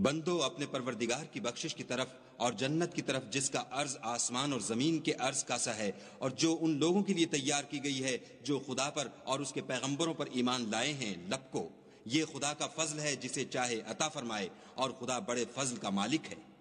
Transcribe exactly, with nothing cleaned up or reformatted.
बंदो अपने परवरदिगार की बख्शिश की तरफ और जन्नत की तरफ जिसका अर्ज आसमान और जमीन के अर्ज का सा है, और जो उन लोगों के लिए तैयार की गई है जो खुदा पर और उसके पैगंबरों पर ईमान लाए हैं, लपको। ये खुदा का फजल है जिसे चाहे अता फरमाए, और खुदा बड़े फजल का मालिक है।